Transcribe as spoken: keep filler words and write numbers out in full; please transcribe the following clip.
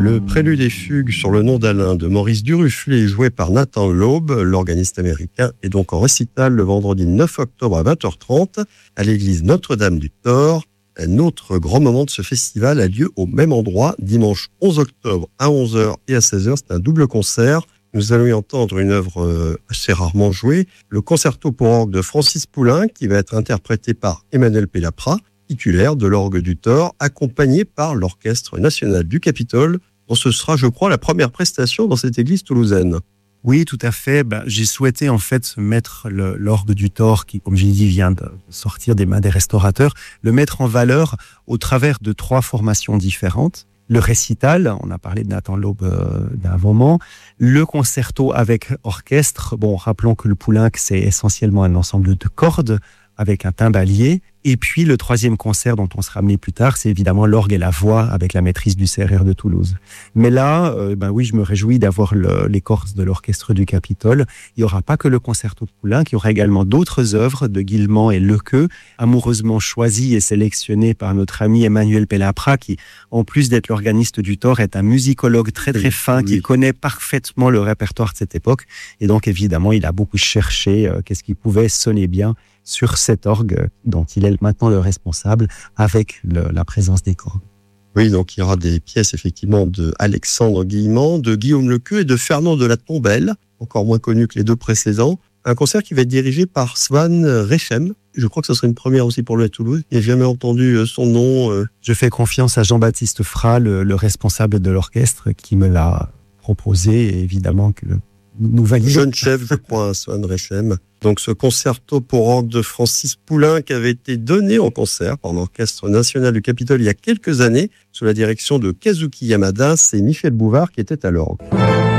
Le prélude et fugue sur le nom d'Alain de Maurice Duruflé, joué par Nathan Laube, l'organiste américain, est donc en récital le vendredi neuf octobre à vingt heures trente à l'église Notre-Dame du Thor. Un autre grand moment de ce festival a lieu au même endroit, dimanche onze octobre à onze heures et à seize heures. C'est un double concert. Nous allons y entendre une œuvre assez rarement jouée, le concerto pour orgue de Francis Poulenc, qui va être interprété par Emmanuel Pellaprat, titulaire de l'orgue du Thor, accompagné par l'Orchestre national du Capitole, dont ce sera, je crois, la première prestation dans cette église toulousaine. Oui, tout à fait. Ben, j'ai souhaité en fait mettre le, l'orgue du Thor, qui, comme j'ai dit, vient de sortir des mains des restaurateurs, le mettre en valeur au travers de trois formations différentes. Le récital, on a parlé de Nathan Laube euh, d'un moment, le concerto avec orchestre. Bon, rappelons que le Poulenc, c'est essentiellement un ensemble de cordes avec un timbalier. Et puis, le troisième concert dont on sera amené plus tard, c'est évidemment l'orgue et la voix avec la maîtrise du C R R de Toulouse. Mais là, euh, ben oui, je me réjouis d'avoir le, les corses de l'Orchestre du Capitole. Il n'y aura pas que le concerto de Poulenc, il y aura également d'autres œuvres de Guillemant et Lequeux, amoureusement choisies et sélectionnées par notre ami Emmanuel Pellaprat, qui, en plus d'être l'organiste du Thor, est un musicologue très très fin, oui, qui connaît parfaitement le répertoire de cette époque. Et donc, évidemment, il a beaucoup cherché euh, qu'est-ce qui pouvait sonner bien sur cet orgue dont il est maintenant le responsable, avec le, la présence des cordes. Oui, donc il y aura des pièces effectivement de Alexandre Guillemant, de Guillaume Lequeux et de Fernand de la Tombelle, encore moins connu que les deux précédents. Un concert qui va être dirigé par Swan Rechem. Je crois que ce serait une première aussi pour lui à Toulouse. Il n'a jamais entendu son nom. Je fais confiance à Jean-Baptiste Fra, le, le responsable de l'orchestre, qui me l'a proposé, et évidemment que nous validons. Jeune chef, je crois, à Swan Rechem. Donc ce concerto pour orgue de Francis Poulenc avait été donné en concert par l'Orchestre national du Capitole il y a quelques années, sous la direction de Kazuki Yamada. C'est Michel Bouvard qui était à l'orgue.